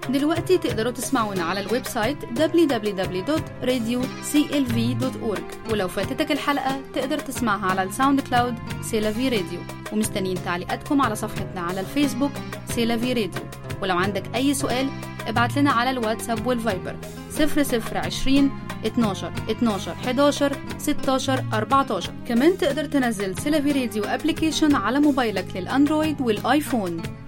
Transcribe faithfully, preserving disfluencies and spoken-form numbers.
دلوقتي تقدروا تسمعونا على الويب سايت دبليو دبليو دبليو دوت راديو سي إل في دوت أورج، ولو فاتتك الحلقة تقدر تسمعها على الساوند كلاود سيلافي راديو. ومستنيين تعليقاتكم على صفحتنا على الفيسبوك سيلافي راديو. ولو عندك أي سؤال ابعت لنا على الواتساب والفايبر صفر صفر عشرين اتناشر اتناشر حداشر ستاشر أربعتاشر. كمان تقدر تنزل سيلافي راديو ابليكيشن على موبايلك للأندرويد والآيفون.